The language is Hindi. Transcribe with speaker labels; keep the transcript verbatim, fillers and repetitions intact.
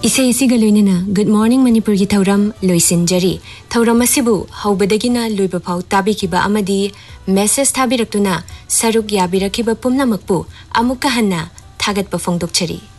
Speaker 1: इसे इसीगा लोइनना गुड मॉर्निंग मणिपुर की थौरम लोइसिनजरी थौरम असिबु हौबदगिना लोइबा फाउ ताबिकिबा अमदी मेसेज थाबिरक्तुना सरुक याबिरखिबा पुमनमकपु अमुक्का हन्ना थागतपा फोंदोकचरी।